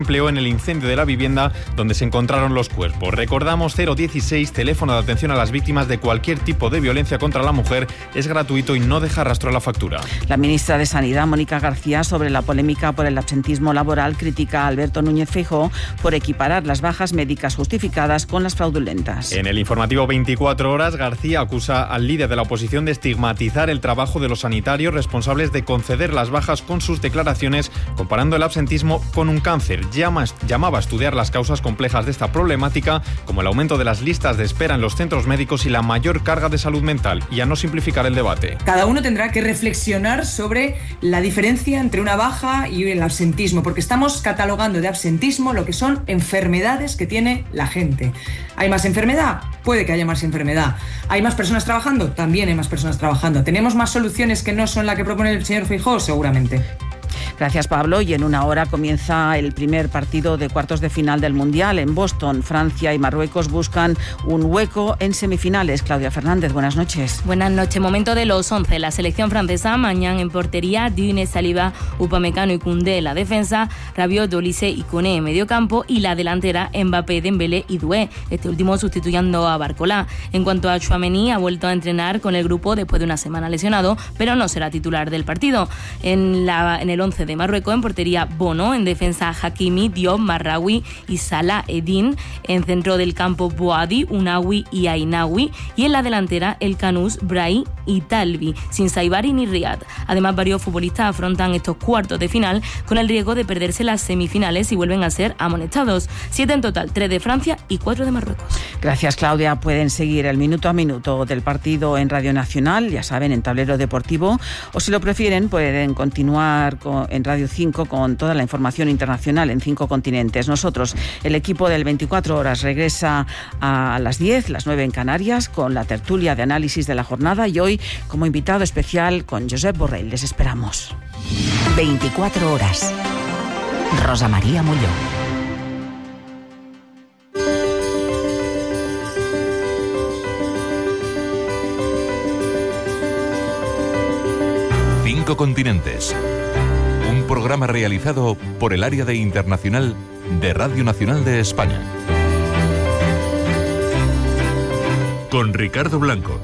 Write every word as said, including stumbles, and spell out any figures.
empleó en el incendio de la vivienda donde se encontraron los cuerpos. Recordamos, cero dieciséis, teléfono de atención a las víctimas de cualquier tipo de violencia contra la mujer, es gratuito y no deja rastro a la factura. La ministra de Sanidad, Mónica García, sobre la polémica por el absentismo laboral, critica a Alberto Núñez Feijóo por equiparar las bajas médicas justificadas con las fraudulentas. En el informativo veinticuatro horas, García acusa al líder de la oposición de estigmatizar el trabajo de los sanitarios responsables de conceder las bajas con sus declaraciones, comparando el absentismo con un cáncer. Llama, llamaba a estudiar las causas complejas de esta problemática, como el aumento de las listas de espera en los centros médicos y la mayor carga de salud mental, y a no simplificar el debate. Cada uno tendrá que reflexionar sobre la diferencia entre una baja y el absentismo, porque estamos catalogando de absentismo lo que son enfermedades que tiene la gente. ¿Hay más enfermedad? Puede que haya más enfermedad. ¿Hay más personas trabajando? También hay más personas trabajando. ¿Tenemos más soluciones que no son la que propone el señor Feijóo? Seguramente. Gracias, Pablo. Y en una hora comienza el primer partido de cuartos de final del Mundial. En Boston, Francia y Marruecos buscan un hueco en semifinales. Claudia Fernández, buenas noches. Buenas noches. Momento de los once. La selección francesa, mañana en portería, Dune, Saliba, Upamecano y Koundé. La defensa, Rabiot, Olise y Koné en medio campo. Y la delantera, Mbappé, Dembélé y Doué. Este último sustituyendo a Barcola. En cuanto a Tchouaméni, ha vuelto a entrenar con el grupo después de una semana lesionado, pero no será titular del partido. En, la, en el once de Marruecos, en portería Bono, en defensa Hakimi, Diop, Marraoui y Salah Eddin, en centro del campo Boadi, Unawi y Ainawi, y en la delantera El Canous, Brahim y Talbi, sin Saibari ni Riyad. Además, varios futbolistas afrontan estos cuartos de final con el riesgo de perderse las semifinales si vuelven a ser amonestados. Siete en total, tres de Francia y cuatro de Marruecos. Gracias, Claudia. Pueden seguir el minuto a minuto del partido en Radio Nacional, ya saben, en Tablero Deportivo, o si lo prefieren pueden continuar con, en Radio cinco con toda la información internacional en cinco continentes. Nosotros, el equipo del veinticuatro horas, regresa a las diez, las nueve en Canarias, con la tertulia de análisis de la jornada y hoy como invitado especial con Josep Borrell. Les esperamos. veinticuatro horas. Rosa María Molló. Cinco continentes. Un programa realizado por el Área de Internacional de Radio Nacional de España. Con Ricardo Blanco.